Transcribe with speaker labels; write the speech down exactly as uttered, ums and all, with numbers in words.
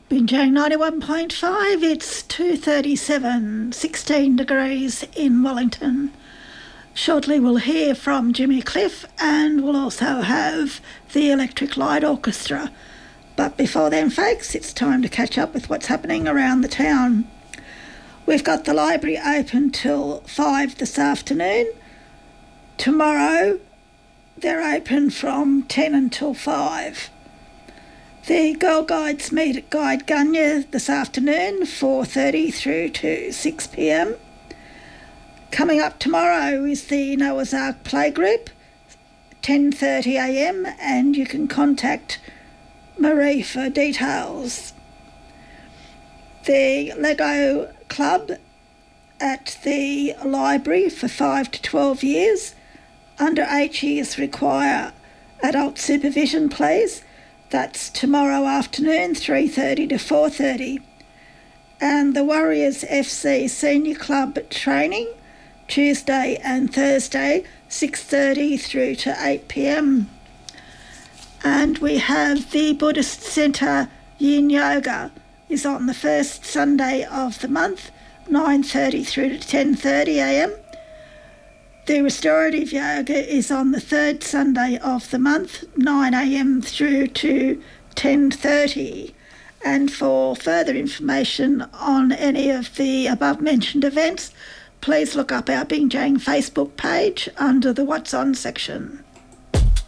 Speaker 1: Binjang ninety-one point five, it's two thirty-seven, sixteen degrees in Wellington. Shortly we'll hear from Jimmy Cliff and we'll also have the Electric Light Orchestra. But before then, folks, it's time to catch up with what's happening around the town. We've got the library open till five this afternoon. Tomorrow they're open from ten until five. The Girl Guides meet at Guide Gunya this afternoon, four thirty through to six p m. Coming up tomorrow is the Noah's Ark Playgroup, ten thirty a m, and you can contact Marie for details. The Lego Club at the library for five to twelve years. Under eight years require adult supervision, please. That's tomorrow afternoon, three thirty to four thirty. And the Warriors F C Senior Club training, Tuesday and Thursday, six thirty through to eight p m. And we have the Buddhist Centre Yin Yoga is on the first Sunday of the month, nine thirty through to ten thirty a m. The Restorative Yoga is on the third Sunday of the month, nine a m through to ten thirty. And for further information on any of the above-mentioned events, please look up our Binjang Facebook page under the What's On section.